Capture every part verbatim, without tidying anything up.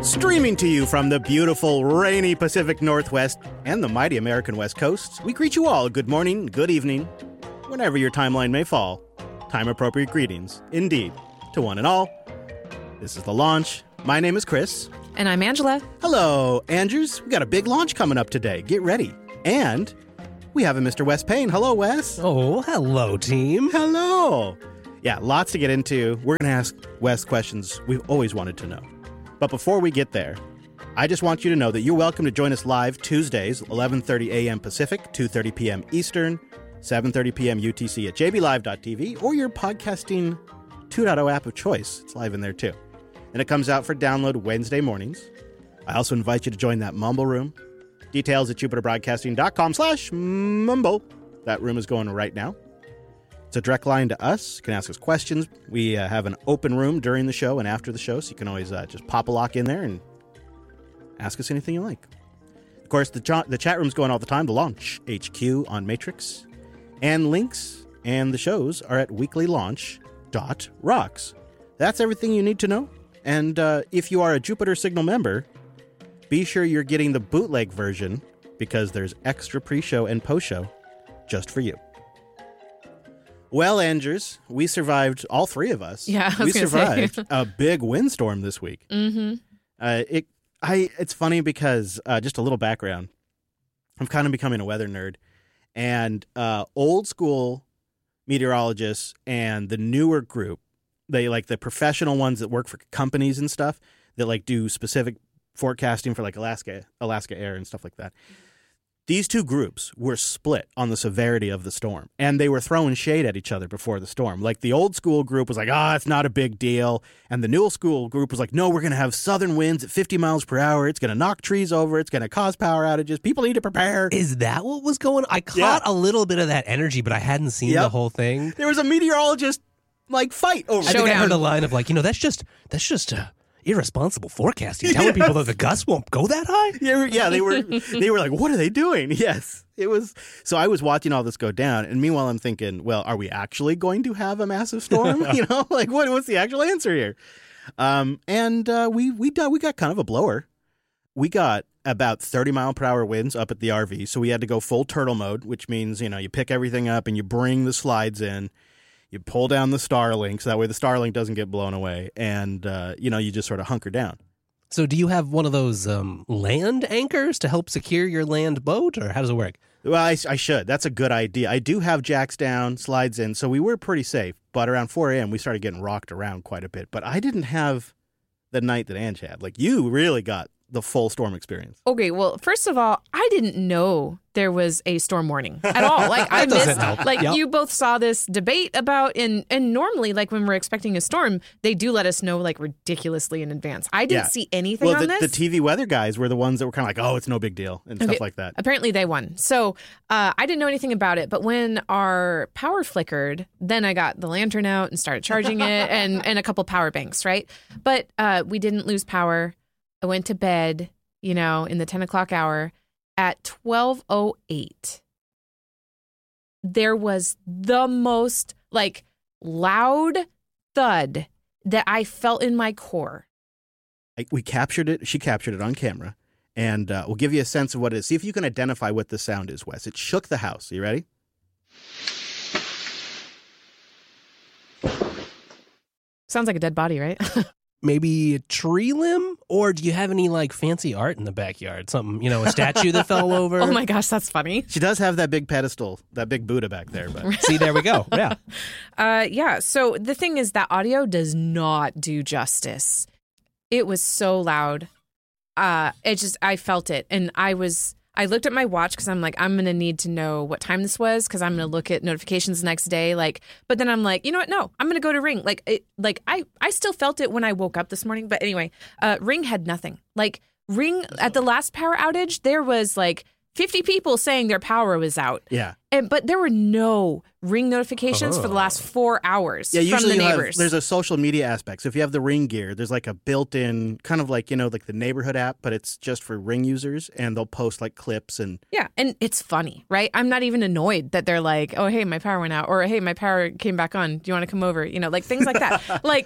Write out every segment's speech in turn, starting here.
Streaming to you from the beautiful, rainy Pacific Northwest and the mighty American West Coast, we greet you all good morning, good evening, whenever your timeline may fall. Time-appropriate greetings, indeed, to one and all. This is The Launch. My name is Chris. And I'm Angela. Hello, Andrews. We got a big launch coming up today. Get ready. And we have a Mister Wes Payne. Hello, Wes. Oh, hello, team. Hello. Yeah, lots to get into. We're going to ask Wes questions we've always wanted to know. But before we get there, I just want you to know that you're welcome to join us live Tuesdays, eleven thirty a.m. Pacific, two thirty p.m. Eastern, seven thirty p.m. U T C at j b live dot t v or your podcasting two point oh app of choice. It's live in there too. And it comes out for download Wednesday mornings. I also invite you to join that Mumble room. Details at jupiterbroadcasting.com slash mumble. That room is going right now. It's a direct line to us. You can ask us questions. We uh, have an open room during the show and after the show, so you can always uh, just pop a lock in there and ask us anything you like. Of course, the, ch- the chat room's going all the time. The Launch H Q on Matrix. And links and the shows are at weekly launch dot rocks. That's everything you need to know. And uh, if you are a Jupiter Signal member, be sure you're getting the bootleg version because there's extra pre-show and post-show just for you. Well, Andrews, we survived, all three of us. Yeah, I was we gonna survived say. a big windstorm this week. Mm-hmm. Uh, it, I, it's funny because, uh, just a little background, I'm kind of becoming a weather nerd. And uh, old school meteorologists and the newer group, they like the professional ones that work for companies and stuff that like do specific forecasting for like Alaska, Alaska Air and stuff like that. These two groups were split on the severity of the storm, and they were throwing shade at each other before the storm. Like the old school group was like, ah, oh, it's not a big deal. And the new school group was like, no, we're going to have southern winds at fifty miles per hour. It's going to knock trees over. It's going to cause power outages. People need to prepare. Is that what was going on? I caught Yeah. a little bit of that energy, but I hadn't seen Yep. the whole thing. There was a meteorologist like fight over I it. think I Showdown. heard a line of like, you know, that's just, that's just uh, irresponsible forecasting. Telling Yes. people that the gusts won't go that high? Yeah, yeah, they were they were like, what are they doing? Yes, it was. So I was watching all this go down, and meanwhile I'm thinking, well, are we actually going to have a massive storm? You know, like what what's the actual answer here? Um, and uh, we we got we got kind of a blower. We got about thirty mile per hour winds up at the R V, so we had to go full turtle mode, which means you know you pick everything up and you bring the slides in. You pull down the Starlink, so that way the Starlink doesn't get blown away, and uh, you know you just sort of hunker down. So do you have one of those um, land anchors to help secure your land boat, or how does it work? Well, I, I should. That's a good idea. I do have jacks down, slides in, so we were pretty safe. But around four a.m., we started getting rocked around quite a bit. But I didn't have the night that Ange had. Like, you really got the full storm experience. Okay, well, first of all, I didn't know there was a storm warning at all. Like I That doesn't missed, help. like Yep. you both saw this debate about, and and normally, like when we're expecting a storm, they do let us know like ridiculously in advance. I didn't Yeah. see anything Well, on the, this. the T V weather guys were the ones that were kind of like, oh, it's no big deal, and Okay. stuff like that. Apparently they won. So uh, I didn't know anything about it. But when our power flickered, then I got the lantern out and started charging it and, and a couple power banks, right? But uh, we didn't lose power. I went to bed, you know, in the ten o'clock hour. At twelve oh eight, there was the most like loud thud that I felt in my core. I, we captured it. She captured it on camera. And uh, we'll give you a sense of what it is. See if you can identify what the sound is, Wes. It shook the house. Are you ready? Sounds like a dead body, right? Maybe a tree limb? Or do you have any like fancy art in the backyard? Something, you know, a statue that fell over? Oh my gosh, that's funny. She does have that big pedestal, that big Buddha back there. But See, there we go. Yeah. Uh, yeah. So the thing is that audio does not do justice. It was so loud. Uh, it just, I felt it. And I was, I looked at my watch because I'm like, I'm going to need to know what time this was because I'm going to look at notifications the next day. Like, but then I'm like, you know what? No, I'm going to go to Ring. Like, it, like I, I still felt it when I woke up this morning. But anyway, uh, Ring had nothing. Like Ring at the last power outage, there was like fifty people saying their power was out. yeah. And, but there were no Ring notifications for the last four hours Yeah, from usually the you have, neighbors. there's a social media aspect. So if you have the Ring gear, there's like a built-in kind of like, you know, like the neighborhood app, but it's just for Ring users, and they'll post like clips and Yeah, and it's funny, right? I'm not even annoyed that they're like, oh, hey, my power went out, or hey, my power came back on. Do you want to come over? You know, like things like that. like,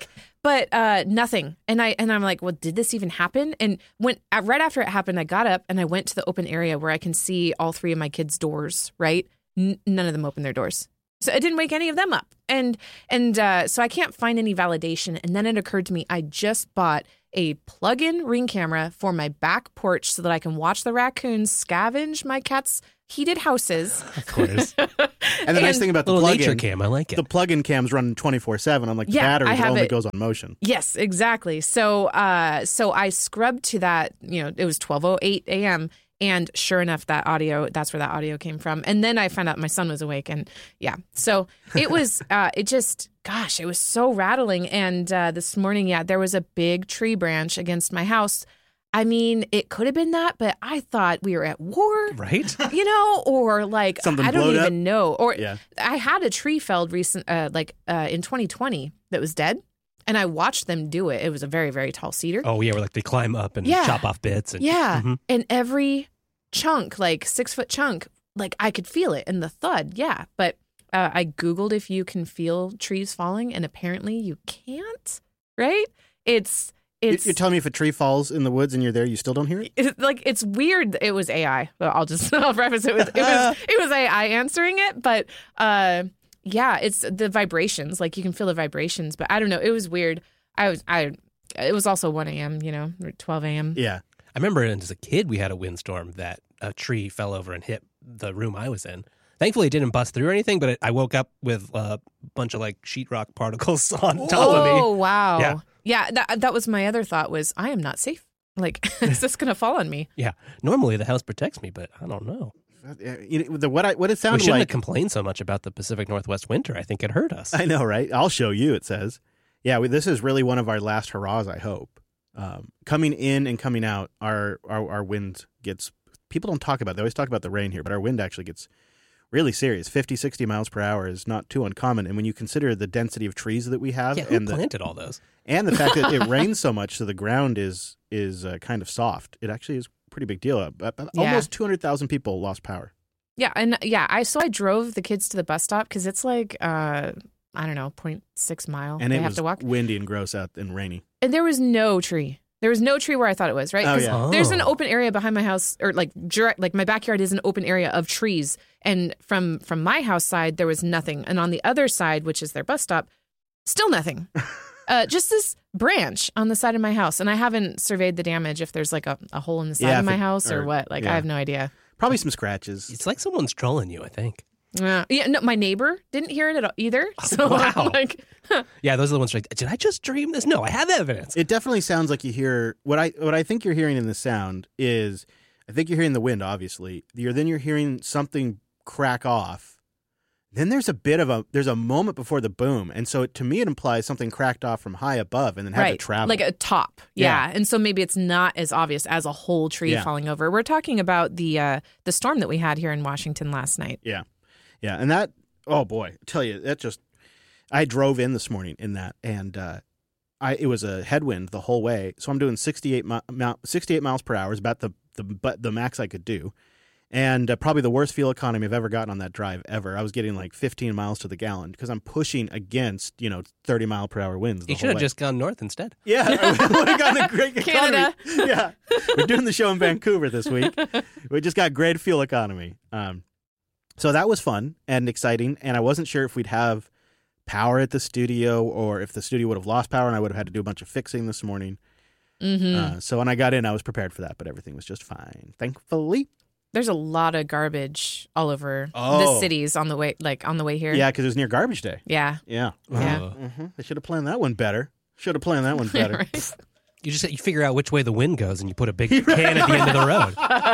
but uh, nothing. And I and I'm like, well, did this even happen? And when uh, right after it happened, I got up and I went to the open area where I can see all three of my kids' doors. Right, N- none of them opened their doors, so it didn't wake any of them up. And and uh, so I can't find any validation. And then it occurred to me, I just bought a plug-in Ring camera for my back porch so that I can watch the raccoons scavenge my cat's heated houses. Of course. And the nice thing about the Little nature plug-in cam, I like it. the plug-in cam's running twenty-four seven. Unlike the Yeah, battery I that have only it- goes on motion. Yes, exactly. So uh, so I scrubbed to that, you know, it was twelve oh eight a.m. And sure enough, that audio, that's where that audio came from. And then I found out my son was awake. And yeah, so it was, uh, it just, gosh, it was so rattling. And uh, this morning, yeah, there was a big tree branch against my house. I mean, it could have been that, but I thought we were at war. Right? You know, or like, Something I don't blowed even up? know. Or Yeah. I had a tree felled recent, uh, like uh, in twenty twenty that was dead. And I watched them do it. It was a very, very tall cedar. Oh, yeah, where like they climb up and Yeah. chop off bits. And, Yeah. Mhm. And every chunk, like six foot chunk, like I could feel it and the thud. Yeah. But uh, I Googled if you can feel trees falling, and apparently you can't, right? It's, You- it's You're telling me if a tree falls in the woods and you're there, you still don't hear it? it, like, it's weird. It was A I. Well, I'll just, I'll preface it with, it was, it was A I answering it. But uh, yeah, it's the vibrations. Like you can feel the vibrations, but I don't know. It was weird. I was, I, it was also one a.m., you know, or twelve a.m. Yeah. I remember as a kid, we had a windstorm that a tree fell over and hit the room I was in. Thankfully, it didn't bust through or anything, but it, I woke up with a bunch of like sheetrock particles on top of me. Oh, wow. Yeah. Yeah, that that was my other thought was, I am not safe. Like, is this going to fall on me? Yeah. Normally, the house protects me, but I don't know. Uh, you know, the, what, I, what it We sounded shouldn't like. have complained so much about the Pacific Northwest winter. I think it hurt us. I know, right? I'll show you, it says. Yeah, we, this is really one of our last hurrahs, I hope. Um, coming in and coming out, our, our, our wind gets, people don't talk about it. They always talk about the rain here, but our wind actually gets really serious. fifty, sixty miles per hour is not too uncommon. And when you consider the density of trees that we have Yeah, who and the, planted all those? and the fact that it rains so much, so the ground is is uh, kind of soft, it actually is a pretty big deal. Uh, uh, Yeah. Almost two hundred thousand people lost power. Yeah, and yeah, I so I drove the kids to the bus stop because it's like, uh, I don't know, zero point six mile And they it have was to walk. windy and gross out and rainy. And there was no tree. There was no tree where I thought it was, right? Oh, 'Cause yeah. there's an Oh. open area behind my house, or like direct, like my backyard is an open area of trees. And from from my house side, there was nothing. And on the other side, which is their bus stop, still nothing. uh, just this branch on the side of my house. And I haven't surveyed the damage if there's like a, a hole in the side Yeah, of if my it- house or, or- what. Like, yeah. I have no idea. Probably some scratches. It's like someone's trolling you, I think. Yeah, yeah. No, my neighbor didn't hear it at all either. So wow. I'm like, Yeah, those are the ones like, did I just dream this? No, I have evidence. It definitely sounds like you hear what I what I think you're hearing in the sound is I think you're hearing the wind, obviously. You're then you're hearing something crack off. Then there's a bit of a there's a moment before the boom, and so it, to me it implies something cracked off from high above and then had right, to travel. like a top. Yeah. Yeah. And so maybe it's not as obvious as a whole tree Yeah. falling over. We're talking about the uh, the storm that we had here in Washington last night. yeah, yeah, and that oh boy, I tell you that just I drove in this morning in that, and uh, I it was a headwind the whole way, so I'm doing sixty-eight mi- mile, sixty-eight miles per hour is about the the but the max I could do. And uh, probably the worst fuel economy I've ever gotten on that drive ever. I was getting like fifteen miles to the gallon because I'm pushing against, you know, thirty mile per hour winds. The You whole should have way. just gone north instead. Yeah, I would have gotten a great economy. Canada. Yeah. We're doing the show in Vancouver this week. We just got great fuel economy. Um, so that was fun and exciting. And I wasn't sure if we'd have power at the studio or if the studio would have lost power and I would have had to do a bunch of fixing this morning. Mm-hmm. Uh, so when I got in, I was prepared for that, but everything was just fine. Thankfully. There's a lot of garbage all over the Oh. cities on the way, like on the way here. Yeah, because it was near garbage day. Yeah. Yeah. Yeah. Uh, Mm-hmm. I should have planned that one better. Should have planned that one better. Right. You just you figure out which way the wind goes and you put a big can at the end of the road.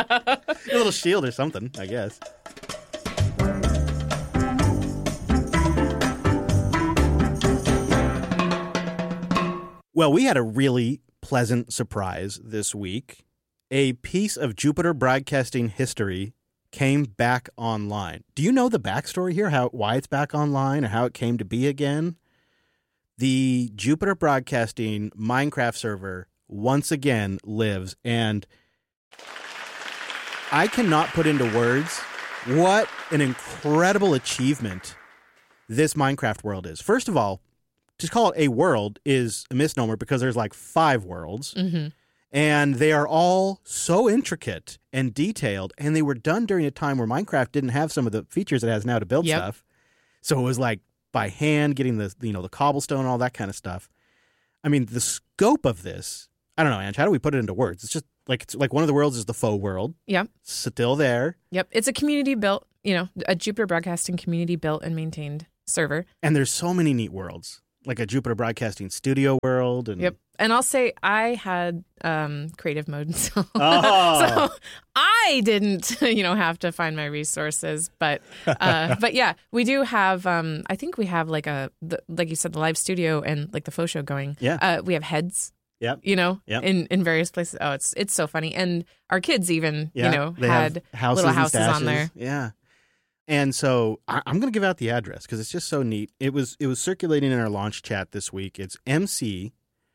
A little shield or something, I guess. Well, we had a really pleasant surprise this week. A piece of Jupiter Broadcasting history came back online. Do you know the backstory here? How why it's back online or how it came to be again? The Jupiter Broadcasting Minecraft server once again lives, and I cannot put into words what an incredible achievement this Minecraft world is. First of all, to call it a world is a misnomer because there's like five worlds. Mm-hmm. And they are all so intricate and detailed, and they were done during a time where Minecraft didn't have some of the features it has now to build Yep. stuff. So it was like by hand, getting the you know the cobblestone and all that kind of stuff. I mean, the scope of this, I don't know, Ange, how do we put it into words? It's just like it's like one of the worlds is the faux world. Yep. Still there. Yep. It's a community built, you know, a Jupiter Broadcasting community built and maintained server. And there's so many neat worlds, like a Jupiter Broadcasting studio world. And Yep. And I'll say I had um, creative mode, so, Oh. so I didn't, you know, have to find my resources. But uh, but yeah, we do have. Um, I think we have like a the, like you said, the live studio and like the faux show going. Yeah. Uh, we have heads. Yep. You know, Yep. in, in various places. Oh, it's it's so funny. And our kids even, Yeah, you know, they had have houses little and houses on stashes. there. Yeah. And so I, I'm going to give out the address because it's just so neat. It was it was circulating in our launch chat this week. It's mc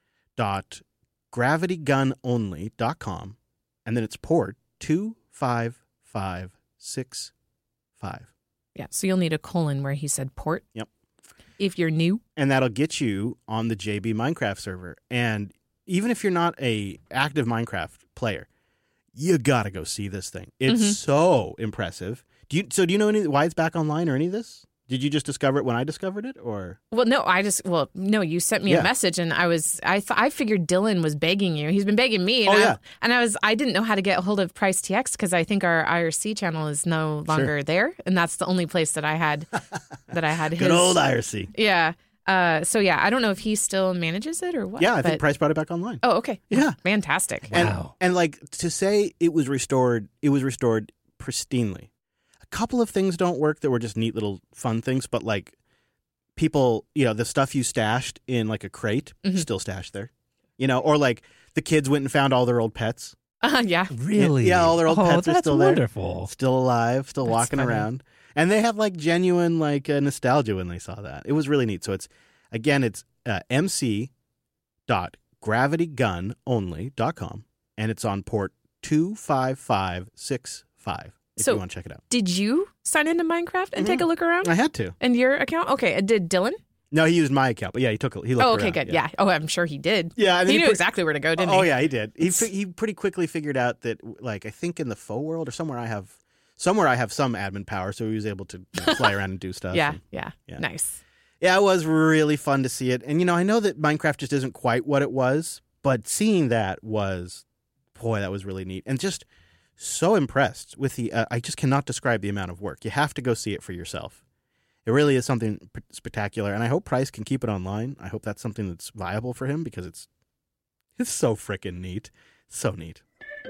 dot gravity gun only dot com, and then it's port two five five six five. Yeah. So you'll need a colon where he said port. Yep. If you're new. And that'll get you on the J B Minecraft server. And even if you're not a active Minecraft player, you got to go see this thing. It's Mhm. so impressive. Do you so do you know any why it's back online or any of this? Did you just discover it when I discovered it, or? Well, no, I just, well, no, you sent me Yeah. a message and I was, I th- I figured Dylan was begging you. He's been begging me. And Oh, I, yeah. And I was, I didn't know how to get a hold of Price T X because I think our I R C channel is no longer there. And that's the only place that I had, that I had his. Good old I R C. Yeah. Uh, so yeah, I don't know if he still manages it or what. Yeah, I think but- Price brought it back online. Oh, okay. Yeah. Fantastic. And, Wow. and like to say it was restored, it was restored pristinely. A couple of things don't work that were just neat little fun things, but like people, you know, the stuff you stashed in like a crate, Mhm. still stashed there. You know, or like the kids went and found all their old pets, Uh, yeah. Really? Yeah, all their old oh, pets are that's still there. wonderful. still alive, still That's walking funny. around. And they had like genuine like uh, nostalgia when they saw that. It was really neat. So it's, again, it's uh, mc dot gravity gun only dot com, and it's on port two five five six five if So- you want to check it out. Did you sign into Minecraft and Mm-hmm. take a look around? I had to. And your account? Okay. And did Dylan? No, he used my account, but yeah, he took a, he looked Oh, okay, around, good. Yeah. Oh, I'm sure he did. Yeah, I He think knew pre- exactly where to go, didn't Oh he? yeah, he did. He fi- he pretty quickly figured out that like I think in the faux world or somewhere I have somewhere I have some admin power, so he was able to you know, fly around and do stuff. Yeah, and- yeah, Yeah. Nice. Yeah, it was really fun to see it. And, you know, I know that Minecraft just isn't quite what it was, but seeing that was, boy, that was really neat. And just so impressed with the, uh, I just cannot describe the amount of work. You have to go see it for yourself. It really is something p- spectacular. And I hope Price can keep it online. I hope that's something that's viable for him because it's, it's so freaking neat. So neat.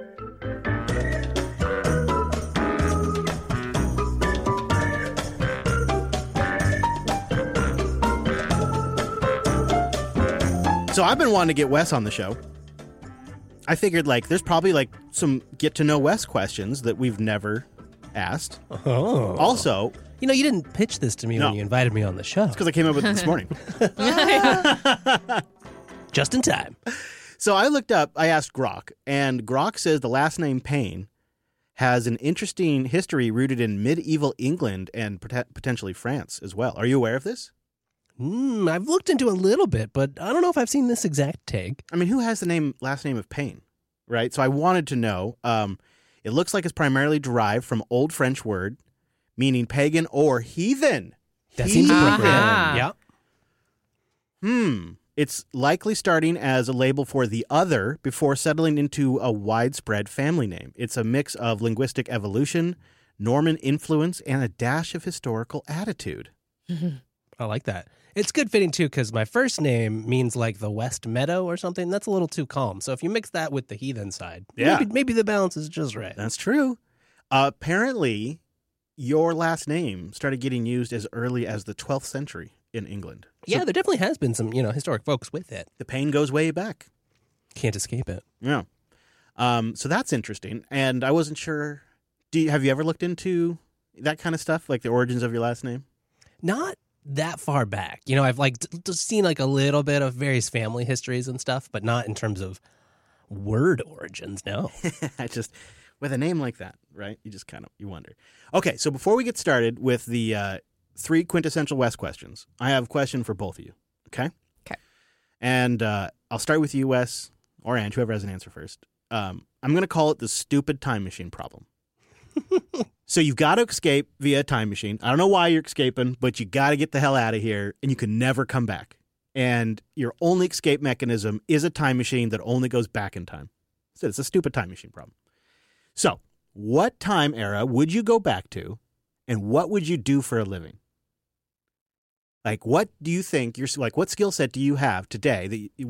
So I've been wanting to get Wes on the show. I figured like there's probably like some get to know Wes questions that we've never asked. Oh. Also, You know, you didn't pitch this to me No. when you invited me on the show. because I came up with it this morning. Just in time. So I looked up, I asked Grok, and Grok says the last name Payne has an interesting history rooted in medieval England and pot- potentially France as well. Are you aware of this? Mm, I've looked into a little bit, but I don't know if I've seen this exact take. I mean, who has the name last name of Payne, right? So I wanted to know. Um, it looks like it's primarily derived from Old French word meaning pagan or heathen. That seems appropriate. Ah. Yeah. Hmm. It's likely starting as a label for the other before settling into a widespread family name. It's a mix of linguistic evolution, Norman influence, and a dash of historical attitude. I like that. It's good fitting, too, because my first name means like the West Meadow or something. That's a little too calm. So if you mix that with the heathen side, Yeah. maybe, maybe the balance is just right. That's true. Uh, apparently, your last name started getting used as early as the twelfth century in England. So Yeah, there definitely has been some, you know, historic folks with it. the pain goes way back. Can't escape it. Yeah. Um, so that's interesting. And I wasn't sure. Do you, have you ever looked into that kind of stuff, like the origins of your last name? Not that far back. You know, I've like d- d- seen like a little bit of various family histories and stuff, but not in terms of word origins, no. I just, with a name like that, right? You just kind of, you wonder. Okay, so before we get started with the uh, three quintessential West questions, I have a question for both of you. Okay? Okay. And uh, I'll start with you, Wes, or Ange, whoever has an answer first. Um, I'm going to call it the stupid time machine problem. So you've got to escape via a time machine. I don't know why you're escaping, but you got to get the hell out of here, and you can never come back. And your only escape mechanism is a time machine that only goes back in time. So it's a stupid time machine problem. So what time era would you go back to, and what would you do for a living? Like, what do you think you're like? What skill set do you have today that you,